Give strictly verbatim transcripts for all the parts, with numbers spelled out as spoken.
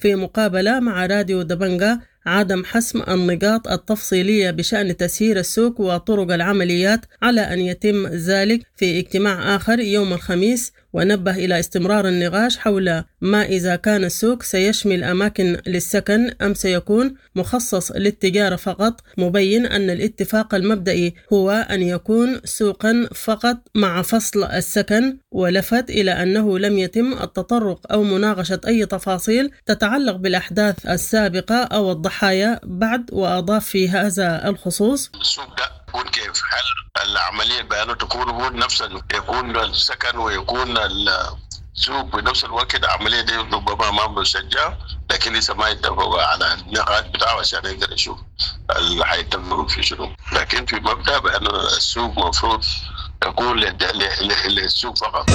في مقابلة مع راديو دبنجة عدم حسم النقاط التفصيلية بشأن تسيير السوق وطرق العمليات على أن يتم ذلك في اجتماع آخر يوم الخميس، ونبه إلى استمرار النقاش حول ما إذا كان السوق سيشمل أماكن للسكن أم سيكون مخصص للتجارة فقط، مبين أن الاتفاق المبدئي هو أن يكون سوقا فقط مع فصل السكن، ولفت إلى أنه لم يتم التطرق أو مناقشة أي تفاصيل تتعلق بالأحداث السابقة أو الضحايا بعد. وأضاف في هذا الخصوص: السوق ده يكون كيف؟ هل العملية بأنه تكون هو نفسه يكون السكن ويكون السوق بنفس الوقت؟ العملية دي ربما ما مسجلة، لكن لسه ما يتفقوا على النقاط بتاعه عشان يقدر يشوف اللي حيتفقوا في شنو. لكن في مبدأ بأنه السوق مفروض يكون للسوق فقط.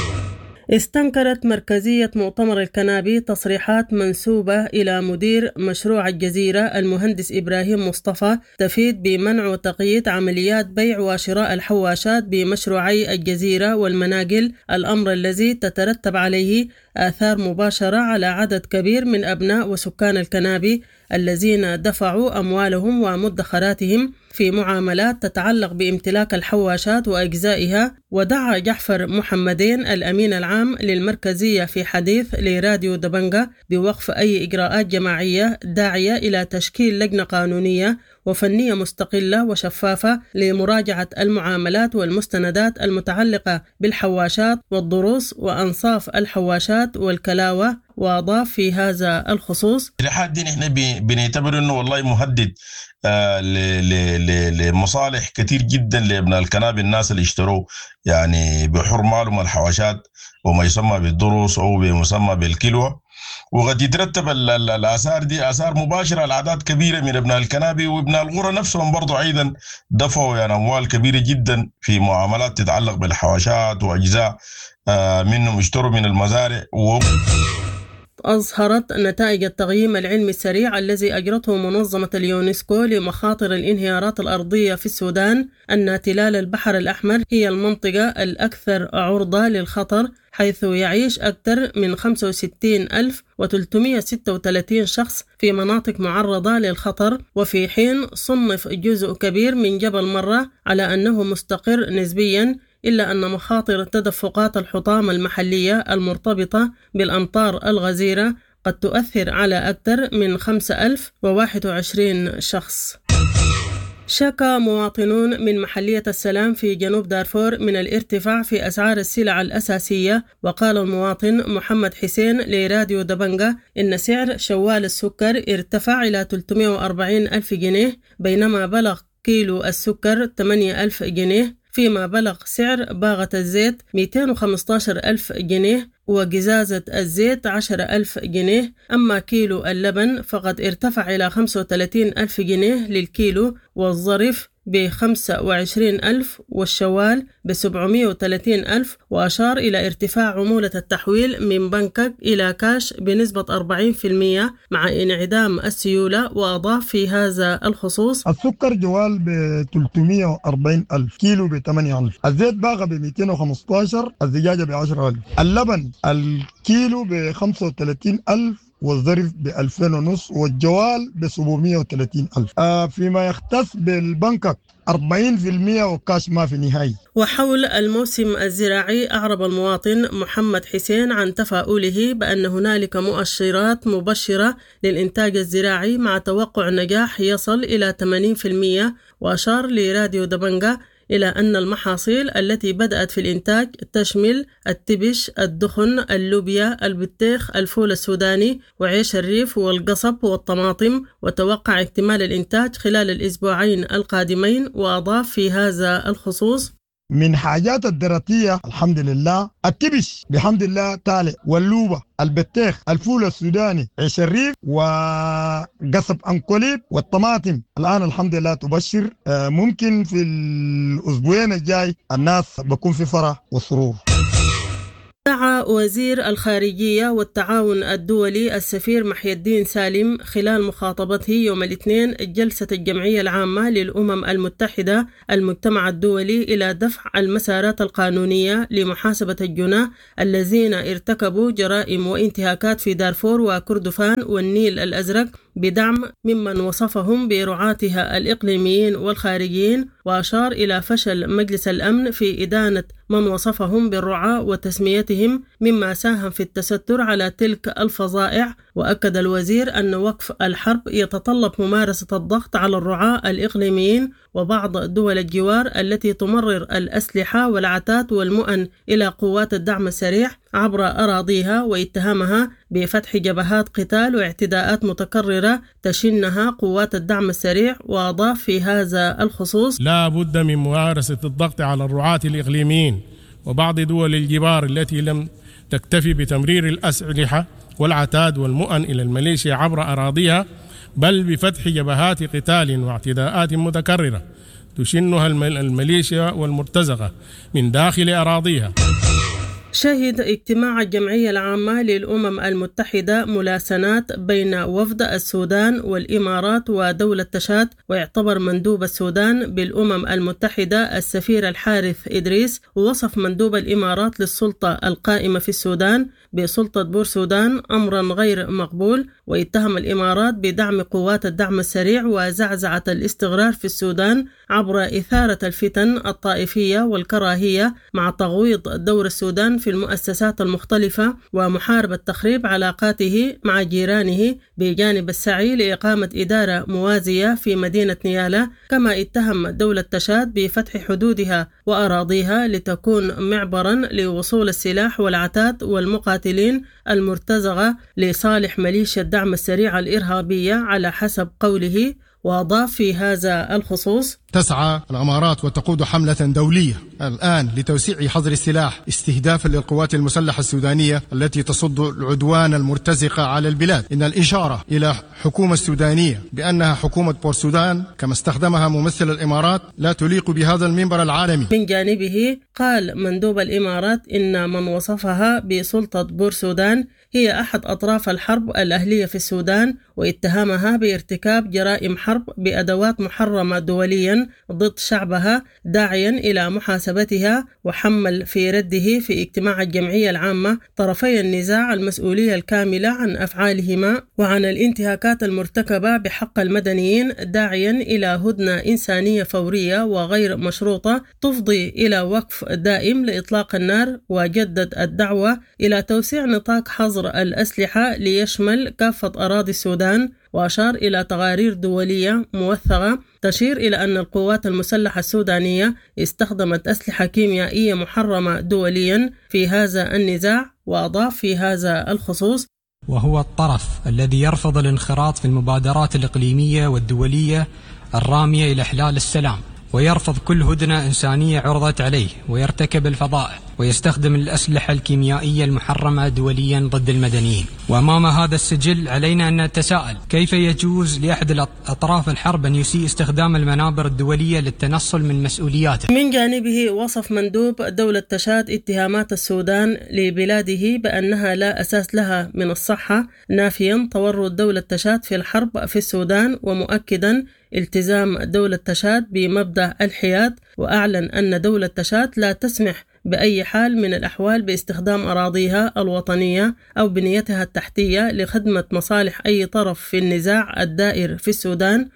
استنكرت مركزية مؤتمر الكنابي تصريحات منسوبة إلى مدير مشروع الجزيرة المهندس إبراهيم مصطفى تفيد بمنع وتقييد عمليات بيع وشراء الحواشات بمشروعي الجزيرة والمناقل، الأمر الذي تترتب عليه آثار مباشرة على عدد كبير من أبناء وسكان الكنابي الذين دفعوا أموالهم ومدخراتهم في معاملات تتعلق بامتلاك الحواشات وأجزائها. ودعا جعفر محمدين الأمين العام للمركزية في حديث لراديو دبنجة بوقف أي إجراءات جماعية، داعية إلى تشكيل لجنة قانونية وفنية مستقلة وشفافة لمراجعة المعاملات والمستندات المتعلقة بالحواشات والضروس وأنصاف الحواشات والكلاوة. وأضاف في هذا الخصوص: لحد دي نحن بنعتبر أنه والله مهدد آه لمصالح كتير جدا لابناء الكنابي، الناس اللي اشتروا يعني بحر مالهم الحواشات وما يسمى بالضروس أو بمسمى بالكلوة، وقد يترتب الآثار دي آثار مباشرة على أعداد كبيرة من ابناء الكنابي وابناء الغرة نفسهم برضو أيضا دفعوا يعني أموال كبيرة جدا في معاملات تتعلق بالحواشات وأجزاء آه منهم اشتروا من المزارع. و أظهرت نتائج التقييم العلمي السريع الذي أجرته منظمة اليونسكو لمخاطر الانهيارات الأرضية في السودان أن تلال البحر الأحمر هي المنطقة الأكثر عرضة للخطر، حيث يعيش أكثر من خمسة وستين ألف وثلاثمئة وستة وثلاثين شخص في مناطق معرضة للخطر، وفي حين صنف جزء كبير من جبل مرة على أنه مستقر نسبياً، إلا أن مخاطر تدفقات الحطام المحلية المرتبطة بالأمطار الغزيرة قد تؤثر على أكثر من خمسة آلاف وواحد وعشرين شخص. شكى مواطنون من محلية السلام في جنوب دارفور من الارتفاع في أسعار السلع الأساسية، وقال المواطن محمد حسين لراديو دبنجة إن سعر شوال السكر ارتفع إلى ثلاثمئة وأربعين ألف جنيه، بينما بلغ كيلو السكر ثمانية آلاف جنيه، فيما بلغ سعر باغة الزيت مئتين وخمسة عشر ألف جنيه وجزازة الزيت عشرة ألف جنيه. أما كيلو اللبن فقد ارتفع إلى خمسة وثلاثين ألف جنيه للكيلو، والظرف بخمسة وعشرين ألف والشوال بسبعمئة وثلاثين ألف. وأشار إلى ارتفاع عمولة التحويل من بنكك إلى كاش بنسبة أربعين بالمئة مع انعدام السيولة. وأضاف في هذا الخصوص: السكر جوال ب ثلاثمئة وأربعين ألف، كيلو ب ثمانية ألف، الزيت باغة ب مئتين وخمسة عشر، الزجاجة ب عشرة ألف، اللبن الكيلو ب خمسة وثلاثين ألف والظرف بألفين ونص، والجوال بسبعمئة وثلاثين ألف. آه فيما يختص بالبنكك أربعين بالمئة وكاش ما في نهاية. وحول الموسم الزراعي أعرب المواطن محمد حسين عن تفاؤله بأن هنالك مؤشرات مبشرة للإنتاج الزراعي مع توقع نجاح يصل إلى ثمانين بالمئة. وأشار لراديو دبنجة إلى أن المحاصيل التي بدأت في الإنتاج تشمل التبش، الدخن، اللوبيا، البطيخ، الفول السوداني، وعيش الريف والقصب والطماطم، وتوقع اكتمال الإنتاج خلال الأسبوعين القادمين. وأضاف في هذا الخصوص: من حاجات الدراتية الحمد لله التبش بحمد الله تالي، واللوبة، البطيخ، الفول السوداني، عيش الريف، وقصب أنكوليب، والطماطم الآن الحمد لله تبشر. ممكن في الأسبوعين الجاي الناس بكون في فرح وسرور. دعا وزير الخارجية والتعاون الدولي السفير محي الدين سالم خلال مخاطبته يوم الاثنين جلسة الجمعية العامة للأمم المتحدة المجتمع الدولي إلى دفع المسارات القانونية لمحاسبة الجناه الذين ارتكبوا جرائم وانتهاكات في دارفور وكردفان والنيل الأزرق بدعم ممن وصفهم برعاتها الإقليميين والخارجيين، وأشار إلى فشل مجلس الأمن في إدانة من وصفهم بالرعاة وتسميتهم مما ساهم في التستر على تلك الفظائع. وأكد الوزير أن وقف الحرب يتطلب ممارسة الضغط على الرعاة الإقليميين وبعض دول الجوار التي تمرر الأسلحة والعتاد والمؤن إلى قوات الدعم السريع عبر أراضيها، واتهامها بفتح جبهات قتال واعتداءات متكررة تشنها قوات الدعم السريع. وأضاف في هذا الخصوص: لا بد من ممارسة الضغط على الرعاة الإقليميين وبعض دول الجوار التي لم تكتفي بتمرير الأسلحة والعتاد والمؤن إلى الميليشيا عبر أراضيها، بل بفتح جبهات قتال واعتداءات متكررة تشنها الميليشيا والمرتزقة من داخل أراضيها. شهد اجتماع الجمعية العامة للأمم المتحدة ملاسنات بين وفد السودان والإمارات ودولة تشاد، ويعتبر مندوب السودان بالأمم المتحدة السفير الحارث إدريس ووصف مندوب الإمارات للسلطة القائمة في السودان بسلطة بورسودان أمرا غير مقبول، واتهم الإمارات بدعم قوات الدعم السريع وزعزعة الاستقرار في السودان عبر إثارة الفتن الطائفية والكراهية مع تغويض دور السودان في المؤسسات المختلفة ومحاربة تخريب علاقاته مع جيرانه بجانب السعي لإقامة إدارة موازية في مدينة نيالا. كما اتهم دولة تشاد بفتح حدودها وأراضيها لتكون معبرا لوصول السلاح والعتاد والمقاتلين المرتزقة لصالح ميليشيا الدعم السريع الإرهابية على حسب قوله. وأضاف في هذا الخصوص: تسعى الإمارات وتقود حملة دولية الآن لتوسيع حظر السلاح استهدافا للقوات المسلحة السودانية التي تصد العدوان المرتزقة على البلاد. إن الإشارة إلى حكومة السودانية بأنها حكومة بورسودان كما استخدمها ممثل الإمارات لا تليق بهذا المنبر العالمي. من جانبه قال مندوب الإمارات إن من وصفها بسلطة بورسودان هي أحد أطراف الحرب الأهلية في السودان، واتهامها بارتكاب جرائم حرب بأدوات محرمة دوليا ضد شعبها، داعيا إلى محاسبتها. وحمل في رده في اجتماع الجمعية العامة طرفي النزاع المسؤولية الكاملة عن أفعالهما وعن الانتهاكات المرتكبة بحق المدنيين، داعيا إلى هدنة إنسانية فورية وغير مشروطة تفضي إلى وقف دائم لإطلاق النار. وجدد الدعوة إلى توسيع نطاق حظر الأسلحة ليشمل كافة أراضي السودان، وأشار إلى تقارير دولية موثقة تشير إلى أن القوات المسلحة السودانية استخدمت أسلحة كيميائية محرمة دوليا في هذا النزاع. وأضاف في هذا الخصوص: وهو الطرف الذي يرفض الانخراط في المبادرات الإقليمية والدولية الرامية إلى إحلال السلام، ويرفض كل هدنة إنسانية عرضت عليه، ويرتكب الفظائع ويستخدم الأسلحة الكيميائية المحرمة دوليا ضد المدنيين. وأمام هذا السجل علينا أن نتساءل: كيف يجوز لأحد أطراف الحرب أن يسيء استخدام المنابر الدولية للتنصل من مسؤولياته؟ من جانبه وصف مندوب دولة تشاد اتهامات السودان لبلاده بأنها لا أساس لها من الصحة، نافيا تورط دولة تشاد في الحرب في السودان، ومؤكدا التزام دولة تشاد بمبدأ الحياد. وأعلن أن دولة تشاد لا تسمح بأي حال من الأحوال باستخدام أراضيها الوطنية أو بنيتها التحتية لخدمة مصالح أي طرف في النزاع الدائر في السودان.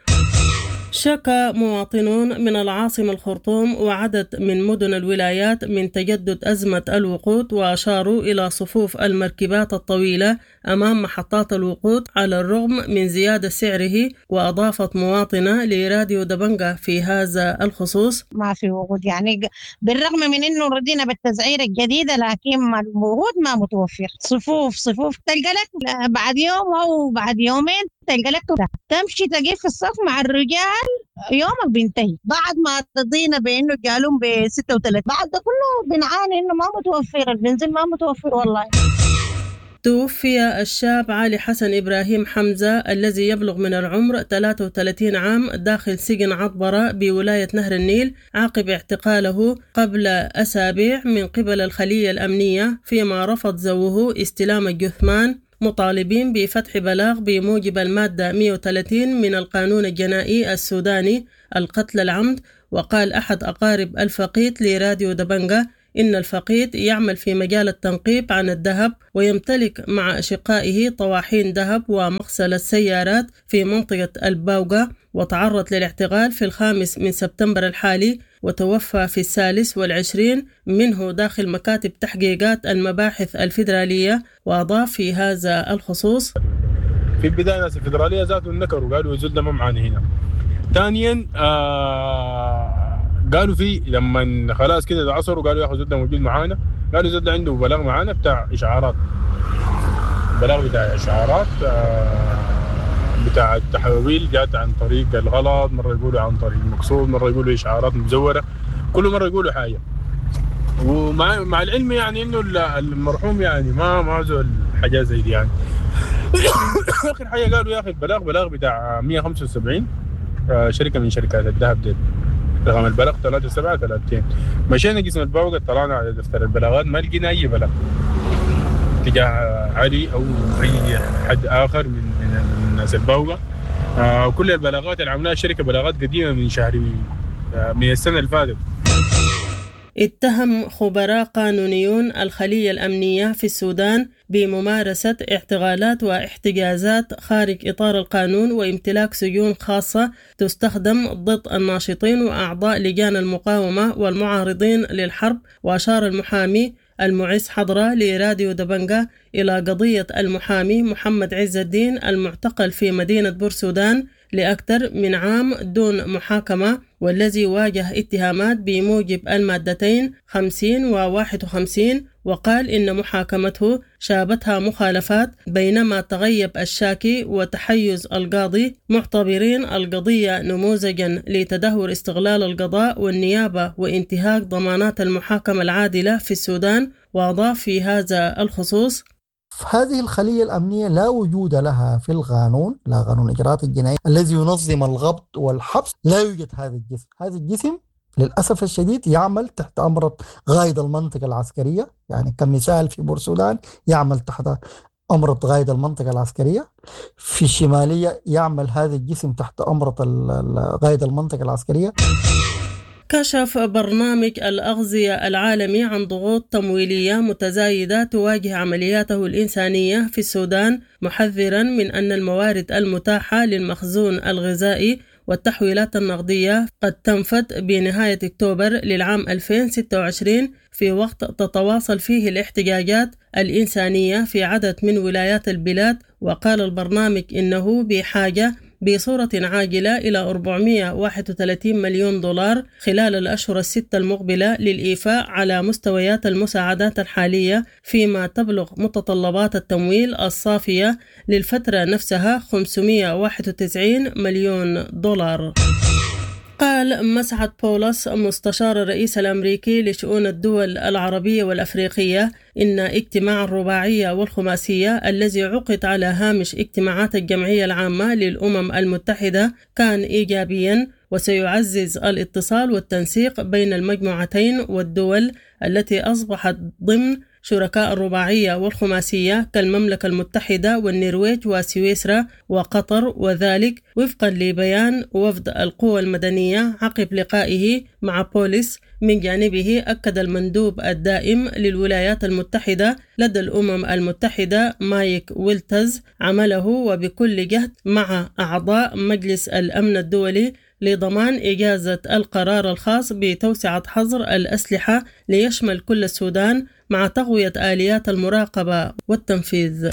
شكى مواطنون من العاصمة الخرطوم وعدد من مدن الولايات من تجدد أزمة الوقود، وأشاروا إلى صفوف المركبات الطويلة أمام محطات الوقود على الرغم من زيادة سعره. وأضافت مواطنة لراديو دبنجة في هذا الخصوص: ما في وقود، يعني بالرغم من أنه رضينا بالتسعير الجديدة لكن الوقود ما متوفر. صفوف صفوف تلقى لك بعد يوم أو بعد يومين تلقى لك تمشي تقف في الصف مع الرجال يومك بينتهي. بعد ما رضينا بأنه جالهم بستة وثلاثين، بعد ده كله بنعاني إنه ما متوفر البنزين، ما متوفر والله. توفي الشاب علي حسن إبراهيم حمزة الذي يبلغ من العمر ثلاثة وثلاثين عام داخل سجن عطبرة بولاية نهر النيل عقب اعتقاله قبل أسابيع من قبل الخلية الأمنية، فيما رفض زوجه استلام الجثمان، مطالبين بفتح بلاغ بموجب المادة مئة وثلاثين من القانون الجنائي السوداني القتل العمد. وقال أحد أقارب الفقيد لراديو دبنجة إن الفقيد يعمل في مجال التنقيب عن الذهب ويمتلك مع أشقائه طواحين ذهب ومغسلة سيارات في منطقة الباوغا، وتعرض للاعتقال في الخامس من سبتمبر الحالي وتوفى في الثالث والعشرين منه داخل مكاتب تحقيقات المباحث الفيدرالية. وأضاف في هذا الخصوص: في البداية الناس الفيدرالية ذاتهم نكروا قالوا زلنا ما معانا هنا. ثانيا آه قالوا في لما خلاص كده تعصروا قالوا ياخذ زلنا موجود معانا، قالوا زلنا عنده بلاغ معانا بتاع إشعارات، بلاغ بتاع إشعارات آه بتاع التحويل جات عن طريق الغلط، مرة يقولوا عن طريق المقصود، مرة يقولوا إشعارات مزورة، كل مرة يقولوا حاجة. ومع مع العلم يعني إنه المرحوم يعني ما ما زول حاجة زي دي يعني. آخر حاجة قالوا يا أخي البلاغ بلاغ بتاع مئة وخمسة وسبعين شركة من شركات الذهب دي، رقم البلاغ ثلاثة سبعة ثلاثين. مشينا قسم الباوغا طلعنا على دفتر البلاغات ما لقينا أي بلاغ تجاه علي أو أي حد آخر من من الناس الباوغا. آه كل البلاغات اللي عملها الشركة بلاغات قديمة من شهر آه من السنة اللي فاتت. اتهم خبراء قانونيون الخلية الأمنية في السودان بممارسة اعتقالات واحتجازات خارج إطار القانون وامتلاك سجون خاصة تستخدم ضد الناشطين وأعضاء لجان المقاومة والمعارضين للحرب. وأشار المحامي المعز حضرة لراديو دبنجة إلى قضية المحامي محمد عز الدين المعتقل في مدينة بورسودان لأكثر من عام دون محاكمة، والذي واجه اتهامات بموجب المادتين خمسين وواحد وخمسين، وقال إن محاكمته شابتها مخالفات بينما تغيب الشاكي وتحيز القاضي، معتبرين القضية نموذجا لتدهور استغلال القضاء والنيابة وانتهاك ضمانات المحاكمة العادلة في السودان. وأضاف في هذا الخصوص: هذه الخلية الأمنية لا وجود لها في القانون، لا قانون الإجراءات الجنائية الذي ينظم الضبط والحبس، لا يوجد هذا الجسم. هذا الجسم للأسف الشديد يعمل تحت أمر قائد المنطقة العسكرية، يعني كمثال في بورسودان يعمل تحت أمر قائد المنطقة العسكرية، في الشمالية يعمل هذا الجسم تحت أمر قائد المنطقة العسكرية. كشف برنامج الأغذية العالمي عن ضغوط تمويلية متزايدة تواجه عملياته الإنسانية في السودان، محذرا من أن الموارد المتاحة للمخزون الغذائي والتحويلات النقدية قد تنفد بنهاية أكتوبر للعام ألفين وستة وعشرين، في وقت تتواصل فيه الاحتجاجات الإنسانية في عدد من ولايات البلاد. وقال البرنامج إنه بحاجة بصورة عاجلة إلى أربعمئة وواحد وثلاثين مليون دولار خلال الأشهر الستة المقبلة للإيفاء على مستويات المساعدات الحالية، فيما تبلغ متطلبات التمويل الصافية للفترة نفسها خمسمئة وواحد وتسعين مليون دولار. قال مسعد بولس مستشار الرئيس الأمريكي لشؤون الدول العربية والأفريقية إن اجتماع الرباعية والخماسية الذي عقد على هامش اجتماعات الجمعية العامة للأمم المتحدة كان إيجابيا، وسيعزز الاتصال والتنسيق بين المجموعتين والدول التي أصبحت ضمن شركاء الرباعية والخماسية كالمملكة المتحدة والنرويج وسويسرا وقطر، وذلك وفقا لبيان وفد القوى المدنية عقب لقائه مع بوليس. من جانبه أكد المندوب الدائم للولايات المتحدة لدى الأمم المتحدة مايك ويلتز عمله وبكل جهد مع أعضاء مجلس الأمن الدولي لضمان إجازة القرار الخاص بتوسعة حظر الأسلحة ليشمل كل السودان مع تقوية آليات المراقبة والتنفيذ.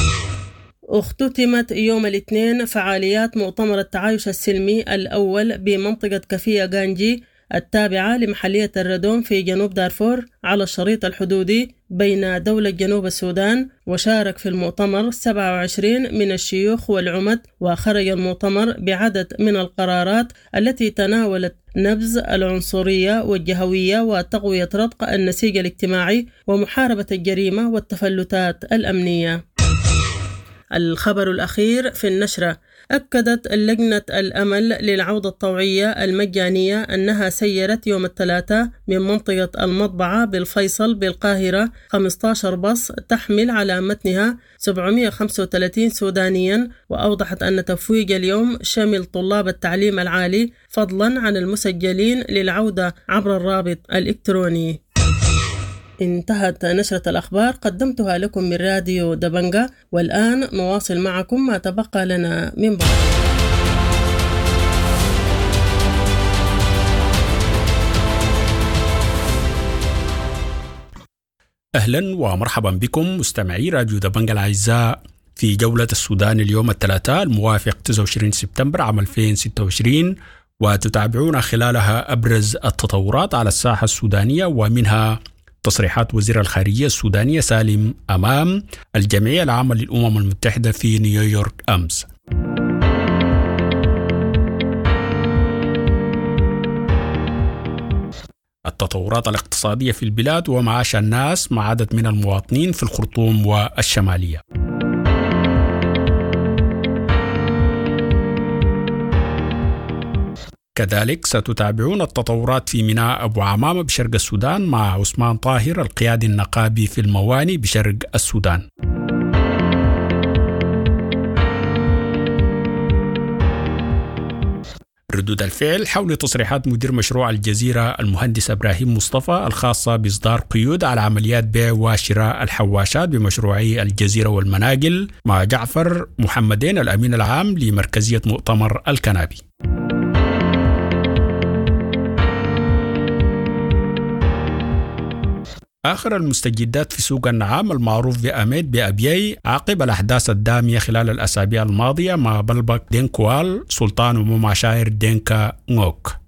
اختتمت يوم الاثنين فعاليات مؤتمر التعايش السلمي الأول بمنطقة كفية غانجي التابعة لمحلية الردوم في جنوب دارفور على الشريط الحدودي بين دولة جنوب السودان. وشارك في المؤتمر سبعة وعشرين من الشيوخ والعمد، وخرج المؤتمر بعدد من القرارات التي تناولت نبذ العنصرية والجهوية وتقوية رتق النسيج الاجتماعي ومحاربة الجريمة والتفلتات الأمنية. الخبر الأخير في النشرة: أكدت لجنة الأمل للعودة الطوعية المجانية أنها سيرت يوم الثلاثاء من منطقة المطبعة بالفيصل بالقاهرة خمسة عشر باص تحمل على متنها سبعمائة وخمسة وثلاثين سودانيا، وأوضحت أن تفويج اليوم شمل طلاب التعليم العالي فضلا عن المسجلين للعودة عبر الرابط الإلكتروني. انتهت نشرة الأخبار قدمتها لكم من راديو دبنجة، والآن نواصل معكم ما تبقى لنا من بعد. أهلا ومرحبا بكم مستمعي راديو دبنجة الأعزاء في جولة السودان اليوم الثلاثاء الموافق تسعة وعشرين سبتمبر عام ألفين وستة وعشرين، وتتابعون خلالها أبرز التطورات على الساحة السودانية، ومنها تصريحات وزير الخارجية السودانية سالم أمام الجمعية العامة للأمم المتحدة في نيويورك أمس. التطورات الاقتصادية في البلاد ومعاش الناس مع عدد من المواطنين في الخرطوم والشمالية. كذلك ستتابعون التطورات في ميناء أبو عمامة بشرق السودان مع عثمان طاهر القيادي النقابي في المواني بشرق السودان. ردود الفعل حول تصريحات مدير مشروع الجزيرة المهندس إبراهيم مصطفى الخاصة بإصدار قيود على عمليات بيع وشراء الحواشات بمشروعي الجزيرة والمناقل مع جعفر محمدين الأمين العام لمركزية مؤتمر الكنابي. آخر المستجدات في سوق النعام المعروف بأميد بأبيي عقب الأحداث الدامية خلال الأسابيع الماضية مع بلبك دينكوال سلطان ومع شاعر دينكا نوك.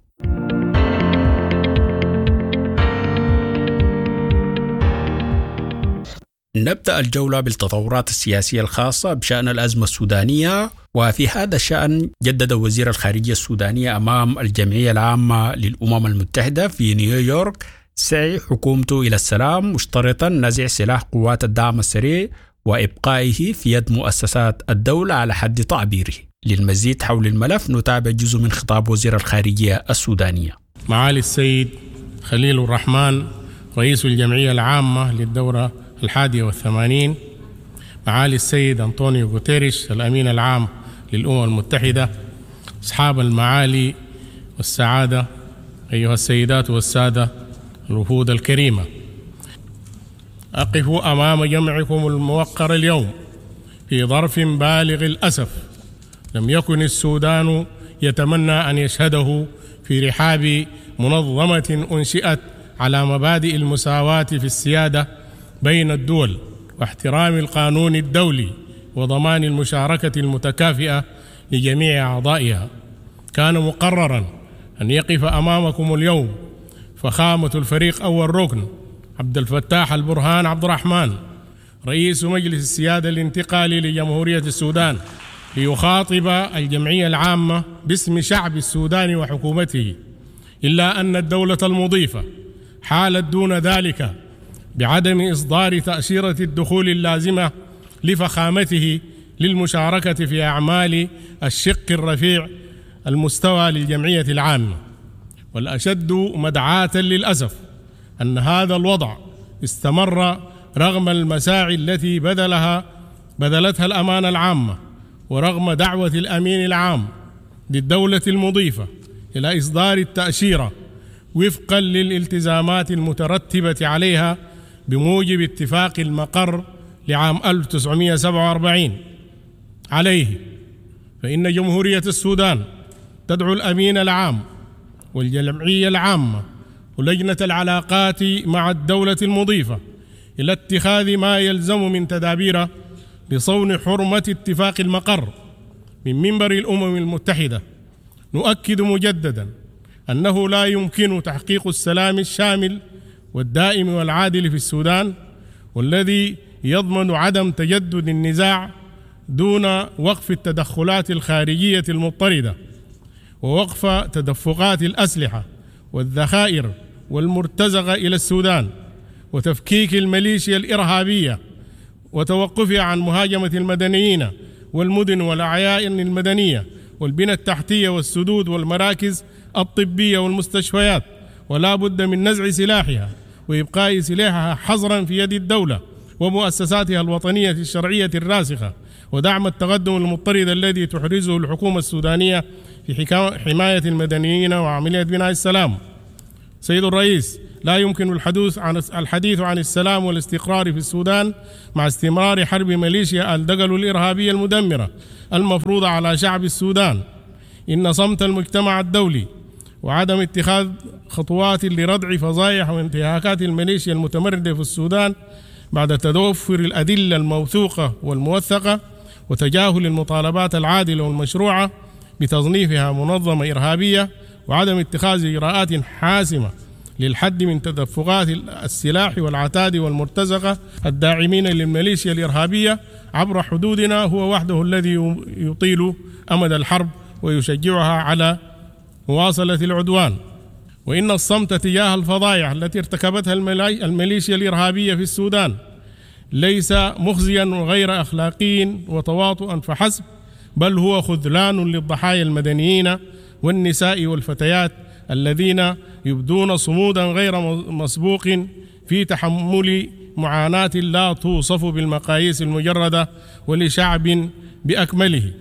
نبدأ الجولة بالتطورات السياسية الخاصة بشأن الأزمة السودانية، وفي هذا الشأن جدد وزير الخارجية السودانية أمام الجمعية العامة للأمم المتحدة في نيويورك سعي حكومته إلى السلام، مشترطا نزع سلاح قوات الدعم السريع وإبقائه في يد مؤسسات الدولة على حد تعبيره. للمزيد حول الملف نتابع جزء من خطاب وزير الخارجية السودانية. معالي السيد خليل الرحمن رئيس الجمعية العامة للدورة الحادية والثمانين، معالي السيد أنطونيو غوتيريش الأمين العام للأمم المتحدة، أصحاب المعالي والسعادة، أيها السيدات والسادة الوفود الكريمة، أقف أمام جمعكم الموقر اليوم في ظرف بالغ الأسف لم يكن السودان يتمنى أن يشهده في رحاب منظمة أنشئت على مبادئ المساواة في السيادة بين الدول واحترام القانون الدولي وضمان المشاركة المتكافئة لجميع أعضائها. كان مقرراً أن يقف أمامكم اليوم فخامة الفريق أول ركن عبد الفتاح البرهان عبد الرحمن رئيس مجلس السيادة الانتقالي لجمهورية السودان ليخاطب الجمعية العامة باسم شعب السودان وحكومته، إلا أن الدولة المضيفة حالت دون ذلك بعدم إصدار تأشيرة الدخول اللازمة لفخامته للمشاركة في أعمال الشق الرفيع المستوى للجمعية العامة. والأشد مدعاة للأسف أن هذا الوضع استمر رغم المساعي التي بذلها بذلتها الأمانة العامة، ورغم دعوة الأمين العام للدولة المضيفة إلى إصدار التأشيرة وفقا للالتزامات المترتبة عليها بموجب اتفاق المقر لعام ألف وتسعمائة وسبعة وأربعين. عليه فإن جمهورية السودان تدعو الأمين العام والجمعية العامة ولجنة العلاقات مع الدولة المضيفة إلى اتخاذ ما يلزم من تدابير لصون حرمة اتفاق المقر. من منبر الأمم المتحدة نؤكد مجددا أنه لا يمكن تحقيق السلام الشامل والدائم والعادل في السودان، والذي يضمن عدم تجدد النزاع دون وقف التدخلات الخارجية المضطردة، ووقف تدفقات الأسلحة والذخائر والمرتزقة إلى السودان، وتفكيك الميليشيا الإرهابية، وتوقفها عن مهاجمة المدنيين والمدن والأعيان المدنية والبنى التحتية والسدود والمراكز الطبية والمستشفيات، ولا بد من نزع سلاحها وإبقاء سلاحها حظرا في يد الدولة ومؤسساتها الوطنية الشرعية الراسخة، ودعم التقدم المضطرد الذي تحرزه الحكومة السودانية في حماية المدنيين وعملية بناء السلام. سيد الرئيس، لا يمكن الحديث عن الحديث عن السلام والاستقرار في السودان مع استمرار حرب ميليشيا الدقل الإرهابية المدمرة المفروضة على شعب السودان. إن صمت المجتمع الدولي وعدم اتخاذ خطوات لردع فظائع وانتهاكات الميليشيا المتمردة في السودان بعد توفر الأدلة الموثوقة والموثقة وتجاهل المطالبات العادلة والمشروعة بتصنيفها منظمة إرهابية، وعدم اتخاذ إجراءات حاسمة للحد من تدفقات السلاح والعتاد والمرتزقة الداعمين للميليشيا الإرهابية عبر حدودنا هو وحده الذي يطيل أمد الحرب ويشجعها على مواصلة العدوان. وإن الصمت تجاه الفظائع التي ارتكبتها الميليشيا الإرهابية في السودان ليس مخزيا وغير أخلاقي وتواطؤا فحسب، بل هو خذلان للضحايا المدنيين والنساء والفتيات الذين يبدون صمودا غير مسبوق في تحمل معاناة لا توصف بالمقاييس المجردة ولشعب بأكمله.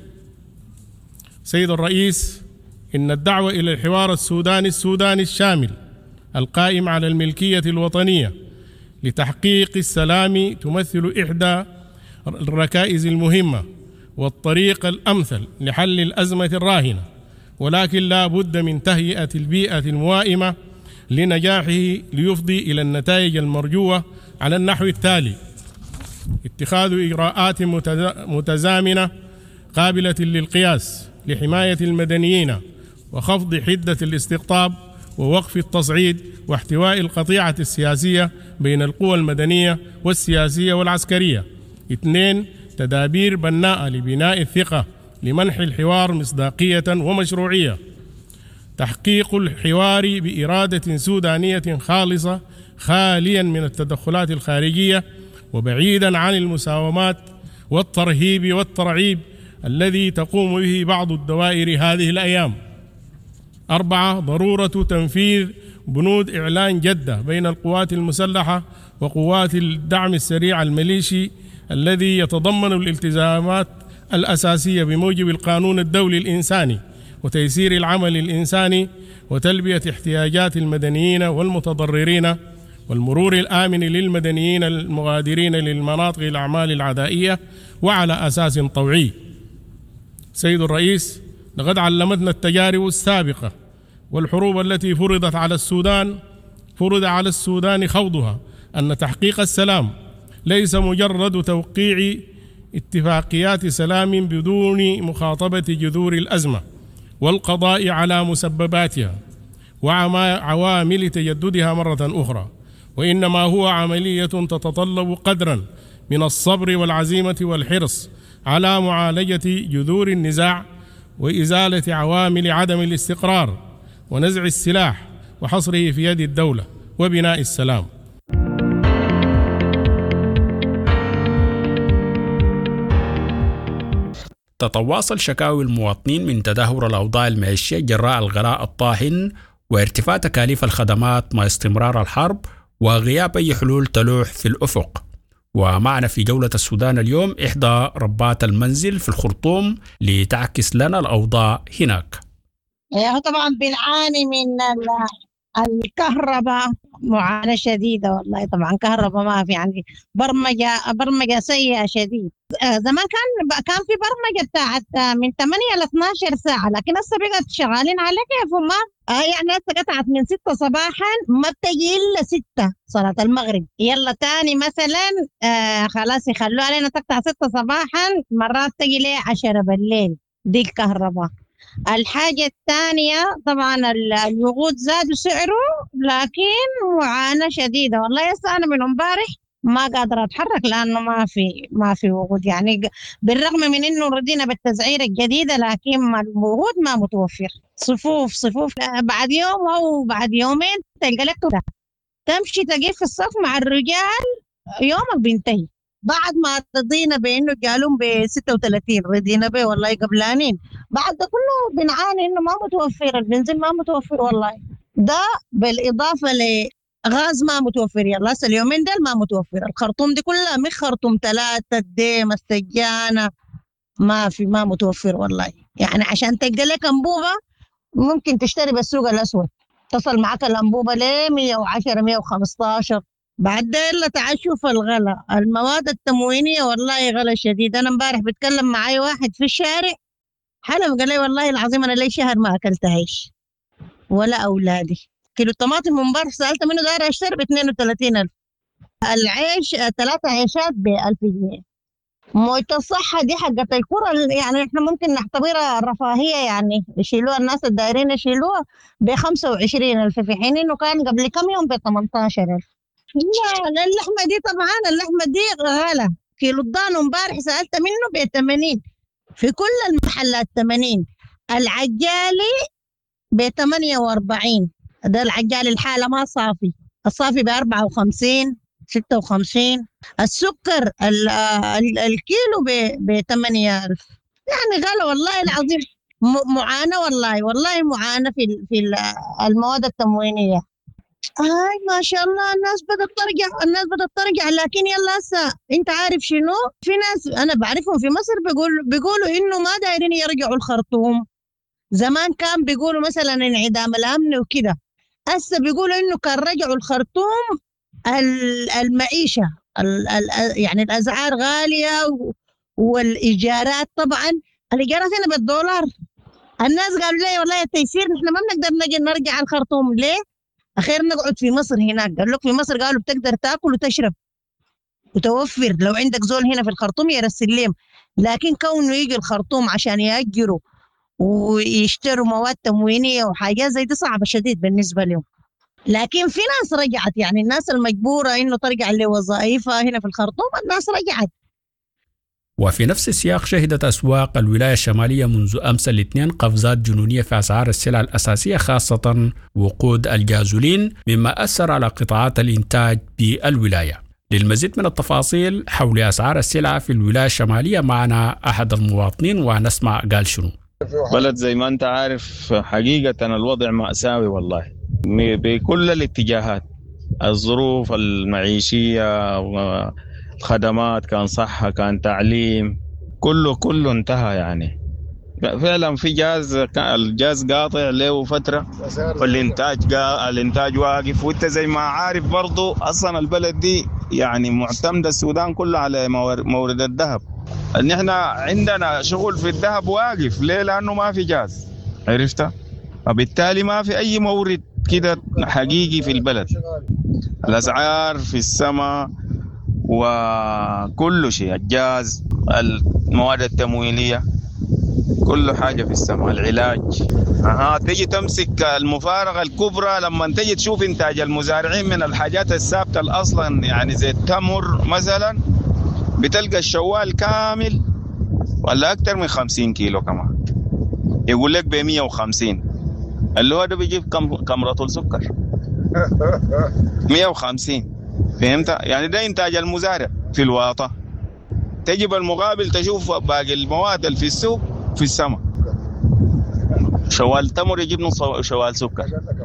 سيد الرئيس، إن الدعوة إلى الحوار السوداني السوداني الشامل القائم على الملكية الوطنية لتحقيق السلام تمثل إحدى الركائز المهمة والطريق الأمثل لحل الأزمة الراهنة، ولكن لا بد من تهيئة البيئة الموائمة لنجاحه ليفضي إلى النتائج المرجوة على النحو التالي: اتخاذ إجراءات متزامنة قابلة للقياس لحماية المدنيين وخفض حدة الاستقطاب ووقف التصعيد واحتواء القطيعة السياسية بين القوى المدنية والسياسية والعسكرية. اثنين، تدابير بناءة لبناء الثقة لمنح الحوار مصداقية ومشروعية. تحقيق الحوار بإرادة سودانية خالصة خاليا من التدخلات الخارجية وبعيدا عن المساومات والترهيب والترعيب الذي تقوم به بعض الدوائر هذه الأيام. أربعة، ضرورة تنفيذ بنود إعلان جدة بين القوات المسلحة وقوات الدعم السريع الميليشي الذي يتضمن الالتزامات الأساسية بموجب القانون الدولي الإنساني وتيسير العمل الإنساني وتلبية احتياجات المدنيين والمتضررين والمرور الآمن للمدنيين المغادرين للمناطق الأعمال العدائية وعلى أساس طوعي. سيد الرئيس، لقد علمتنا التجارب السابقة والحروب التي فرضت على السودان فرض على السودان خوضها أن تحقيق السلام ليس مجرد توقيع اتفاقيات سلام بدون مخاطبة جذور الأزمة والقضاء على مسبباتها وعوامل تجددها مرة أخرى، وإنما هو عملية تتطلب قدرا من الصبر والعزيمة والحرص على معالجة جذور النزاع وإزالة عوامل عدم الاستقرار ونزع السلاح وحصره في يد الدولة وبناء السلام. تتواصل شكاوي المواطنين من تدهور الأوضاع المعيشية جراء الغلاء الطاحن وارتفاع تكاليف الخدمات مع استمرار الحرب وغياب أي حلول تلوح في الأفق. ومعنا في جولة السودان اليوم إحدى ربات المنزل في الخرطوم لتعكس لنا الأوضاع هناك. طبعا بنعاني من الكهرباء معاناة شديدة والله. طبعا كهرباء ما في، يعني برمجة برمجة سيئة شديد. زمان كان كان في برمجة بتاعت من ثمانية ل اثني عشر ساعة، لكن هسه بقت شغالين على كيفهم. ما آه يعني هسه قطعت من ستة صباحا ما بتجي إلا ستة صلاة المغرب. يلا تاني مثلا آه خلاص يخلوها علينا تقطع ستة صباحا، مرات تجي لي عشرة بالليل. دي الكهرباء. الحاجة الثانية طبعا الوقود زادوا سعره، لكن معاناة شديدة والله. يسا أنا من امبارح ما قادرة أتحرك لأنه ما في ما في وقود. يعني بالرغم من إنه ردينا بالتسعيرة الجديدة لكن الوقود ما متوفر. صفوف صفوف بعد يوم أو بعد يومين تلقى لك ده. تمشي تقف في الصف مع الرجال يومك بينتهي. بعد ما رضينا بإنه قالوا ب ستة وثلاثين رضينا به والله قبلانين، بعد ده كله بنعاني إنه ما متوفر البنزين، ما متوفر والله. ده بالإضافة لغاز ما متوفر. يلا هسه اليومين دول ما متوفر. الخرطوم دي كلها مش خرطوم ثلاثة الديم السجانة ما في ما متوفر والله. يعني عشان تلقى لك أنبوبة ممكن تشتري بالسوق الأسود، تصل معك الأنبوبة ل مية وعشرة مية وخمستاشر. بعد ده إلا تعال شوف الغلا. المواد التموينية والله غلا شديد. أنا امبارح بتكلم مع أي واحد في الشارع حلم قال لي والله العظيم أنا لي شهر ما أكلت عيش ولا أولادي. كيلو الطماطم من امبارح سألت منه داير أشتري ب اثنين وثلاثين ألف. العيش ثلاثة عيشات ب ألف جنيه. موية الصحة دي حقت الكرة يعني إحنا ممكن نعتبرها رفاهية، يعني يشيلوها الناس الدايرين يشيلوها ب خمسة وعشرين ألف في حين إنه كان قبل كم يوم ب ثمانية عشر ألف. لا اللحمة دي طبعا اللحمة دي غالة. كيلو الضان امبارح سألت منه ب ثمانين في كل المحلات ثمانين. العجالي ب ثمانية وأربعين. ده العجالي الحالة ما صافي، الصافي ب أربعة وخمسين ستة وخمسين. السكر ال ال الكيلو ب ثمانية ألف. يعني غالي والله العظيم. معاناة والله والله معاناة في في المواد التموينية. هاي ما شاء الله الناس بدأت ترجع الناس بدأت ترجع لكن يلا هسه انت عارف شنو؟ في ناس انا بعرفهم في مصر بيقول بيقولوا انه ما دايرين يرجعوا الخرطوم. زمان كان بيقولوا مثلا انعدام الامن وكده، هسه بيقولوا انه كان رجعوا الخرطوم المعيشة ال ال يعني الاسعار غالية والايجارات طبعا الايجارات هنا بالدولار. الناس قالوا لي والله التيسير نحن ما بنقدر نجي نرجع الخرطوم. ليه؟ أخير نقعد في مصر هناك. قال لك في مصر قالوا بتقدر تاكل وتشرب وتوفر لو عندك زول هنا في الخرطوم يرسلهم، لكن كونه يجي الخرطوم عشان يأجروا ويشتروا مواد تموينية وحاجات زي دي صعبة شديد بالنسبة لهم. لكن في ناس رجعت، يعني الناس المجبورة إنه ترجع لوظائفها هنا في الخرطوم الناس رجعت. وفي نفس السياق شهدت أسواق الولاية الشمالية منذ أمس الاثنين قفزات جنونية في أسعار السلع الأساسية خاصة وقود الجازولين، مما أثر على قطاعات الإنتاج بالولاية. للمزيد من التفاصيل حول أسعار السلع في الولاية الشمالية معنا أحد المواطنين ونسمع قال شنو. بلد زي ما أنت عارف حقيقة الوضع مأساوي والله بكل الاتجاهات. الظروف المعيشية الخدمات كان صحة كان تعليم كله كله انتهى. يعني فعلا في جاز الجاز قاطع له فترة والإنتاج الإنتاج واقف. وانت زي ما عارف برضو أصلا البلد دي يعني معتمدة السودان كله على مورد الذهب. ان احنا عندنا شغل في الذهب واقف. ليه؟ لأنه ما في جاز. عرفت؟ وبالتالي ما في أي مورد كده حقيقي في البلد. الأسعار في السماء وكل شيء، الجاز المواد التموينية كل حاجة في السماء. العلاج أها تجي تمسك المفارقة الكبرى لما تجي تشوف إنتاج المزارعين من الحاجات الثابتة الأصلا يعني زي التمر مثلا بتلقى الشوال كامل ولا أكتر من خمسين كيلو كمان يقول لك بمية وخمسين اللي هو ده بيجيب كم كم رطل سكر مية وخمسين. فهمت؟ يعني ده إنتاج المزارع في الواطة. تجيب المقابل تشوف باقي المواد اللي في السوق في السماء. شوال تمر يجيب نص شوال سكر.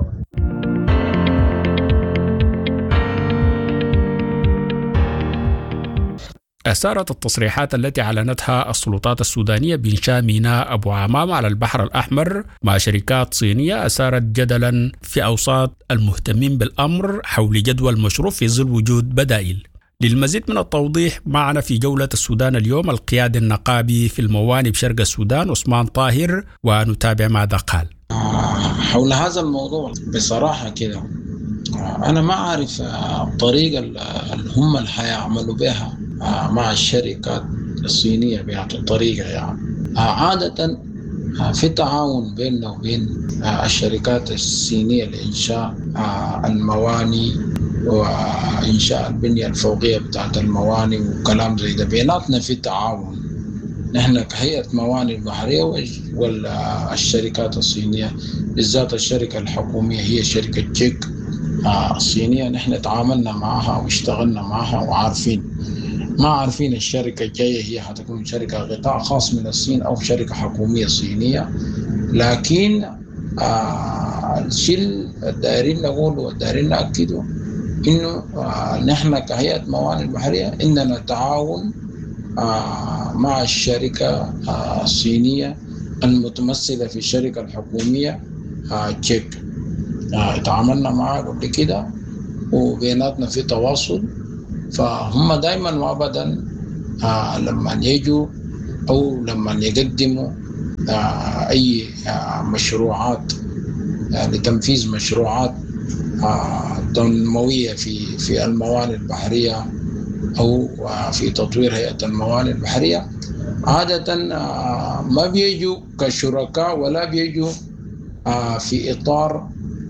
أثارت التصريحات التي أعلنتها السلطات السودانية بإنشاء ميناء أبو عمام على البحر الأحمر مع شركات صينية أثارت جدلا في أوساط المهتمين بالأمر حول جدوى المشروع في ظل وجود بدائل. للمزيد من التوضيح معنا في جولة السودان اليوم القيادي النقابي في الموانئ بشرق السودان عثمان طاهر، ونتابع ماذا قال. حول هذا الموضوع بصراحة كده أنا ما أعرف الطريقة اللي هم اللي حيعملوا بها مع الشركات الصينية بهذه الطريقة. يعني عادة في تعاون بيننا وبين الشركات الصينية لإنشاء الموانئ وإنشاء البنية الفوقية بتاعت الموانئ وكلام زي ده. بيناتنا في تعاون نحن كهيئة موانئ البحرية والشركات الصينية، بالذات الشركة الحكومية هي شركة تشيك الصينية. نحن تعاملنا معها واشتغلنا معها وعارفين، ما عارفين الشركة الجاية هي حتكون شركة قطاع خاص من الصين أو شركة حكومية صينية. لكن آه الشيء الدائرين نقول والدائرين نأكده إنه آه نحن كهيئة موانئ البحرية إننا تعاون آه مع الشركة آه الصينية المتمثلة في الشركة الحكومية آه تشيك. آه تعاملنا معها قبل كده وبيناتنا في تواصل، فهم دائما وابدا آه لما يجوا او لما يقدموا آه اي آه مشروعات آه لتنفيذ مشروعات آه تنمويه في في الموانئ البحريه او آه في تطوير هيئه الموانئ البحريه، عاده آه ما بيجوا كشركاء ولا بيجوا آه في اطار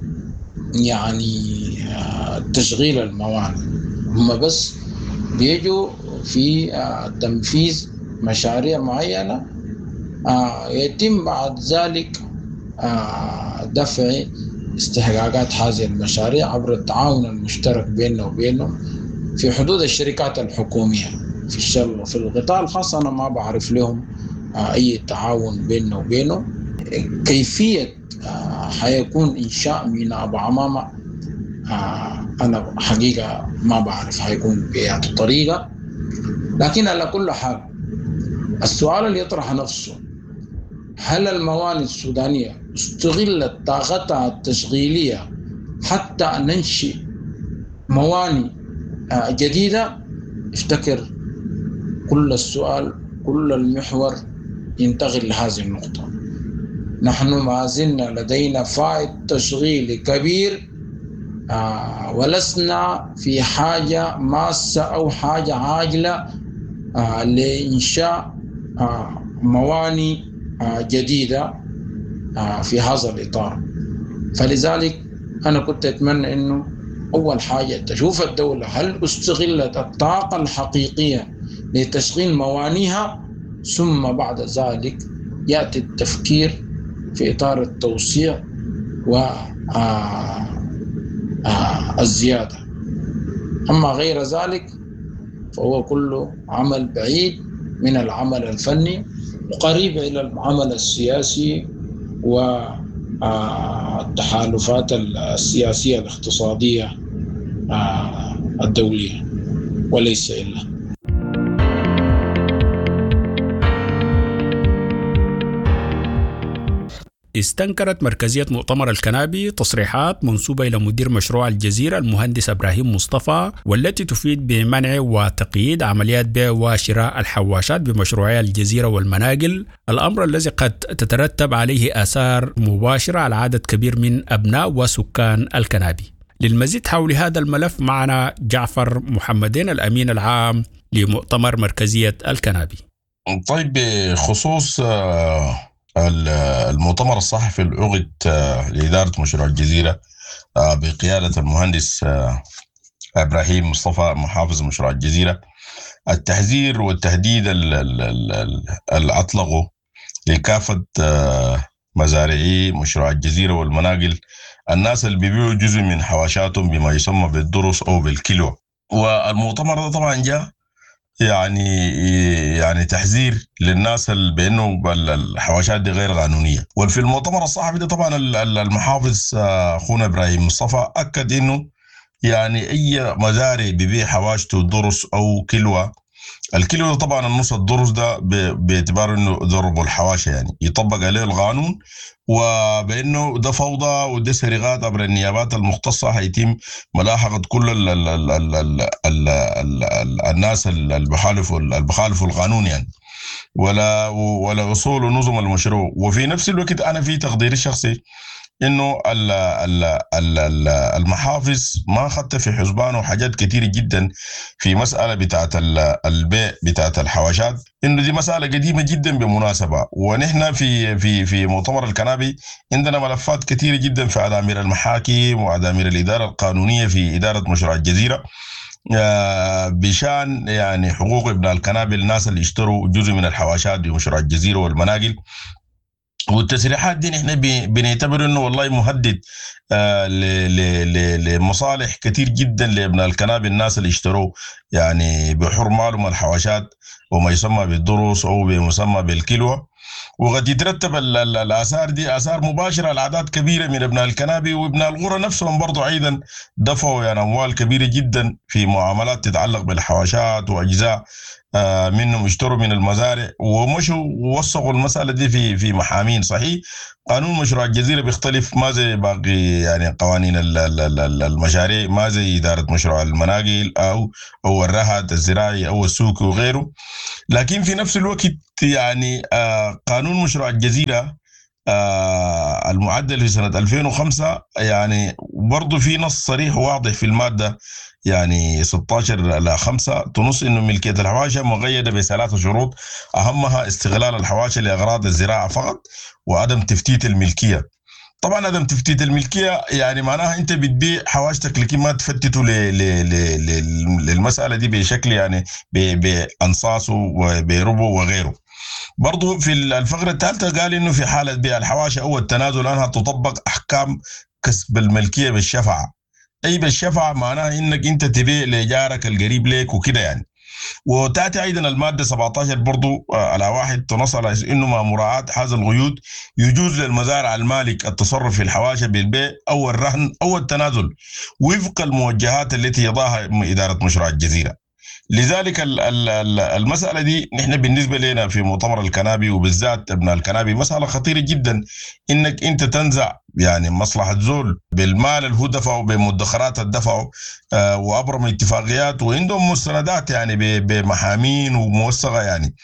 يعني آه تشغيل الموانئ، هم بس بيجوا في تنفيذ مشاريع معينة يتم بعد ذلك دفع استحقاقات هذه المشاريع عبر التعاون المشترك بيننا وبينهم في حدود الشركات الحكومية. في الشغل في القطاع الخاص أنا ما بعرف لهم أي تعاون بيننا وبينهم. كيفية حيكون إنشاء ميناء أبو عمامة أنا حقيقة ما بعرف حيكون بأي طريقة، لكن على كل حال السؤال اللي يطرح نفسه، هل الموانئ السودانية استغلت طاقتها التشغيلية حتى أن ننشئ موانئ جديدة؟ افتكر كل السؤال كل المحور ينتقل لهذه النقطة. نحن ما زلنا لدينا فائض تشغيلي كبير آه ولسنا في حاجة ماسة أو حاجة عاجلة آه لإنشاء آه موانئ آه جديدة آه في هذا الإطار. فلذلك أنا كنت أتمنى أنه أول حاجة تشوف الدولة هل استغلت الطاقة الحقيقية لتشغيل موانئها، ثم بعد ذلك يأتي التفكير في إطار التوسيع و آه آه الزيادة. أما غير ذلك فهو كله عمل بعيد من العمل الفني وقريب إلى العمل السياسي والتحالفات السياسية الاقتصادية آه الدولية وليس إلا. استنكرت مركزية مؤتمر الكنابي تصريحات منسوبة إلى مدير مشروع الجزيرة المهندس إبراهيم مصطفى، والتي تفيد بمنع وتقييد عمليات بيع وشراء الحواشات بمشروعي الجزيرة والمناقل، الأمر الذي قد تترتب عليه آثار مباشرة على عدد كبير من أبناء وسكان الكنابي. للمزيد حول هذا الملف معنا جعفر محمدين الأمين العام لمؤتمر مركزية الكنابي. طيب، بخصوص المؤتمر الصحفي العقد لإدارة مشروع الجزيرة بقيادة المهندس إبراهيم مصطفى محافظ مشروع الجزيرة، التحذير والتهديد اللي أطلقوا لكافة مزارعي مشروع الجزيرة والمناقل، الناس اللي بيبيعوا جزء من حواشاتهم بما يسمى بالدرس أو بالكيلو. والمؤتمر ده طبعا جاء يعني يعني تحذير للناس بانه الحواشات دي غير قانونيه. وفي المؤتمر الصحفي ده طبعا المحافظ اخونا ابراهيم مصطفى اكد انه يعني اي مزارع بيبيع حواشته درس او كيلو، الكيلو ده طبعا النص الدرس ده باعتبار انه ضرب الحواشة يعني يطبق عليه القانون، وبانه ده فوضى وده سرقات عبر النيابات المختصه هيتم ملاحقه كل ال ال ال ال ال ال ال ال الناس اللي بخالفوا اللي بخالفوا القانون يعني، ولا ولا اصول ونظم المشروع. وفي نفس الوقت انا في تقديري الشخصي انه ال ال ال المحافظ ما خدت في حسبانه حاجات كثيره جدا في مساله بتاعه البيع بتاعه الحواشات، انه دي مساله قديمه جدا بالمناسبه. ونحن في في في مؤتمر الكنابي عندنا ملفات كثيره جدا في ادامير المحاكم وادامير الاداره القانونيه في اداره مشروع الجزيره بشان يعني حقوق ابن الكنابي، الناس اللي اشتروا جزء من الحواشات بمشروع الجزيره والمناقل. والتسريحات دي نحن بنعتبر انه والله مهدد آه لمصالح كثير جدا لابن الكنابي، الناس اللي اشتروا يعني بحر مالهم الحواشات وما يسمى بالدروس او بمسمى بالكيلو. وقد يترتب الاثار دي اثار مباشره على اعداد كبيره من ابناء الكنابي وابن القرى نفسهم برضو ايضا دفعوا يعني اموال كبيره جدا في معاملات تتعلق بالحواشات واجزاء آه منهم اشتروا من المزارع ومشوا ووثقوا المساله دي في في محامين. صحيح قانون مشروع الجزيره بيختلف، ما زي باقي يعني قوانين المشاريع، ما زي اداره مشروع المناقل او او الرهد الزراعي او السوق وغيره، لكن في نفس الوقت يعني آه قانون مشروع الجزيره آه المعدل في سنه ألفين وخمسة يعني برضه في نص صريح واضح في الماده يعني ستة عشر إلى خمسة تنص انه ملكيه الحواشي مقيده بثلاث شروط، اهمها استغلال الحواشي لاغراض الزراعه فقط وعدم تفتيت الملكيه. طبعا عدم تفتيت الملكيه يعني معناها انت بتبيع حواشتك لكن ما تفتته للمساله دي بشكل يعني بانصاصه وبربه وغيره. برضو في الفقره الثالثه قال انه في حاله بيع الحواشي او التنازل عنها تطبق احكام كسب الملكيه بالشفعه. اي بالشفعه معناها انك انت تبيع لجارك القريب لك وكده يعني. وتاتي ايضا الماده سبعة عشر برضو على واحد تنص على انه مع مراعاه هذا القيود يجوز للمزارع المالك التصرف في الحواشي بالبيع او الرهن او التنازل وفق الموجهات التي يضعها اداره مشروع الجزيره. لذلك المسألة دي نحن بالنسبة لنا في مؤتمر الكنابي وبالذات ابن الكنابي مسألة خطيرة جدا، انك انت تنزع يعني مصلحة زول بالمال اللي هو دفعه بمدخرات الدفعه آه وابرم اتفاقيات وعندهم مستندات يعني بمحامين وموثقة يعني.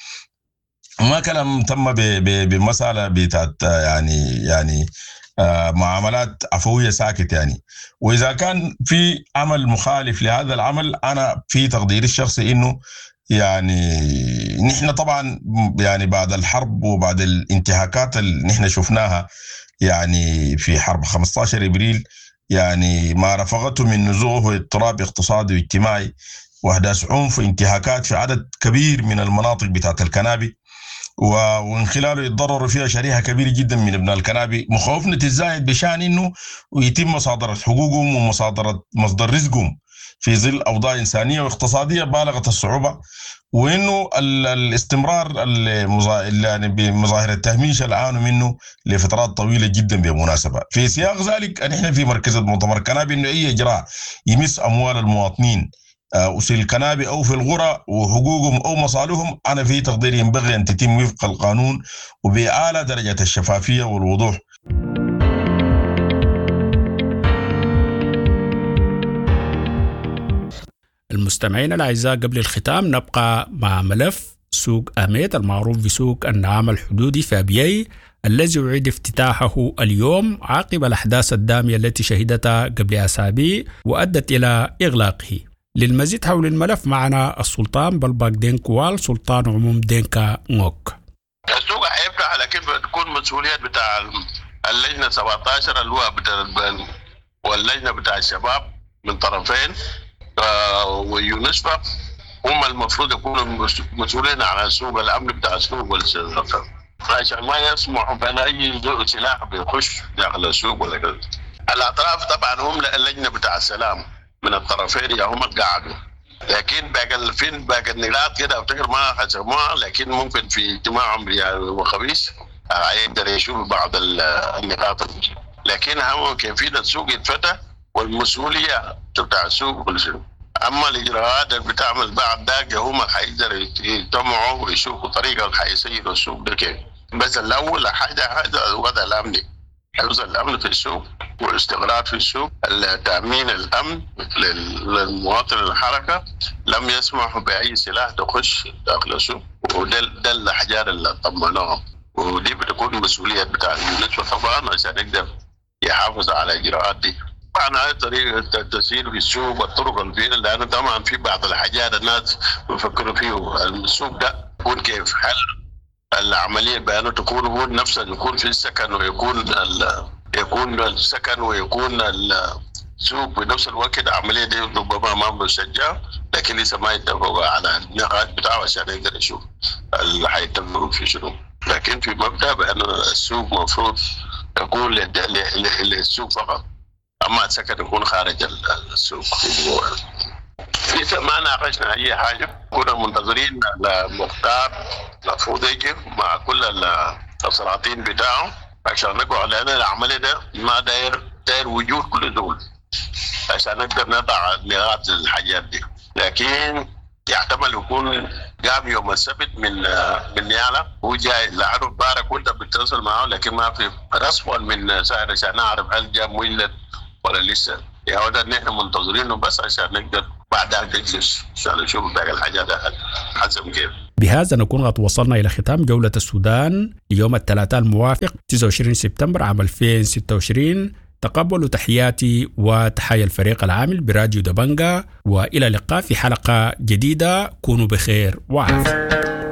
ما كلام تم بمسألة بتاعت يعني يعني آه معاملات عفوية ساكت يعني. وإذا كان في عمل مخالف لهذا العمل أنا في تقديري الشخصي إنه يعني نحن طبعا يعني بعد الحرب وبعد الانتهاكات اللي نحن شفناها يعني في حرب خمسة عشر إبريل يعني ما رفقته من نزوح واضطراب اقتصادي واجتماعي وأحداث عنف وانتهاكات في عدد كبير من المناطق بتاعت الكنابي ومن خلاله يتضرر فيها شريحة كبيرة جدا من ابناء الكنابي، مخاوفنا تزايد بشان انه ويتم مصادرة حقوقهم ومصادرة مصدر رزقهم في ظل اوضاع انسانية واقتصادية بالغة الصعوبة، وانه الاستمرار يعني بمظاهر التهميش اللي عانوا منه لفترات طويلة جدا بالمناسبة. في سياق ذلك نحن في مركز مؤتمر الكنابي انه اي اجراء يمس اموال المواطنين في الكنابي أو في الغرى وحقوقهم أو مصالحهم أنا في تقدير ينبغي أن تتم وفق القانون وبأعلى درجة الشفافية والوضوح. المستمعين الأعزاء، قبل الختام نبقى مع ملف سوق أميت المعروف بسوق النعام الحدودي في أبيي الذي يعيد افتتاحه اليوم عقب الأحداث الدامية التي شهدتها قبل أسابيع وأدت إلى إغلاقه. للمزيد حول الملف معنا السلطان بلباك دينكوال سلطان عموم دينكا نوك. السوق هيفتح لكن بتكون مسؤولية بتاع اللجنة سبعة عشر اللي هو بتاع واللجنة بتاع الشباب من طرفين ويونسفا هم المفروض يكونوا مسؤولين على السوق الأمن بتاع السوق والسلطة عشان ما يسمحوا بأن أي سلاح بيخش داخل السوق ولا كذا. الأطراف طبعا هم اللجنة بتاع السلام من الطرفين يا هم قاعدوا، لكن باقي فين باقي النقاط كده افتكر ما حسموها، لكن ممكن في اجتماعهم يوم الخميس هيقدر يشوفوا بعض النقاط، لكن هم كيفية السوق يتفتح والمسؤولية بتاع السوق كل شيء. اما الاجراءات اللي بتعمل بعد ذاك هم حيقدروا يجتمعوا ويشوفوا طريقة اللي حيسيروا السوق ده كيف. بس الاول حاجة حاجة الوضع الامني، حفظ الامن في السوق والاستقرار في السوق، تامين الامن للمواطن الحركه، لم يسمحوا باي سلاح تخش داخل السوق، وده ده الاحجار اللي طمنوهم، ودي بتكون مسؤوليه بتاع النسوه طبعا عشان يقدر يحافظ على الاجراءات دي. طبعا هاي طريقه التسيير في السوق والطرق الفيل، لانه طبعا في بعض الحاجات الناس بيفكروا فيه السوق ده يكون كيف، هل العمليه بانه تكون هو نفسها يكون في السكن ويكون يكون السكن ويكون السوق بنفس الوقت. العمليه دي ربما ما بشجع، لكن لسه ما يتفقوا على النقاط بتاعه عشان يقدر يشوف اللي حيتم في شنو. لكن في مبدا بانه السوق مفروض يكون للسوق فقط، اما السكن يكون خارج السوق. لسه ما ناقشنا اي حاجه، كنا منتظرين المختار المفروض يجي مع كل السلاطين بتاعه عشان نقول لنا العمليه ده ما داير داير وجود كل دول عشان نقدر نضع نقاط الحاجات دي. لكن يحتمل يكون قام يوم السبت من من نيالا، هو جاي لانه بارك كنت بتتصل معه، لكن ما في رسم من سائر عشان نعرف هل جاء مولد ولا لسه. يا هذا نحن منتظرينه بس عشان نقدر بعدها نجلس عشان نشوف باقي الحاجات حسب كيف. بهذا نكون قد وصلنا إلى ختام جولة السودان ليوم الثلاثاء الموافق تسعة وعشرين سبتمبر عام ألفين وستة وعشرين. تقبلوا تحياتي وتحيا الفريق العامل براديو دبنجا، وإلى اللقاء في حلقة جديدة. كونوا بخير وعافية.